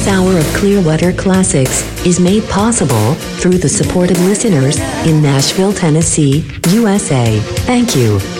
This hour of Clearwater Classics is made possible through the support of listeners in Nashville, Tennessee, USA. Thank you.